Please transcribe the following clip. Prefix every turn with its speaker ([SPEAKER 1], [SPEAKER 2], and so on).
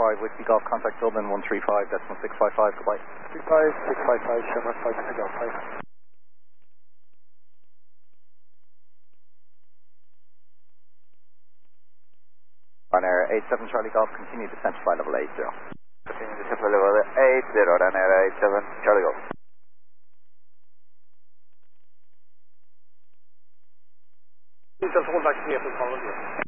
[SPEAKER 1] 135, Whiskey Golf, contact Dublin 135.655, goodbye.
[SPEAKER 2] 35655, Shamrock 5 Whiskey Golf, 5.
[SPEAKER 1] Ryanair 87 Charlie Golf, continue descent to flight level 80.
[SPEAKER 3] Continue descent to flight level 80, Ryanair 87 Charlie Golf.
[SPEAKER 2] Please just hold back to me if it's all of you.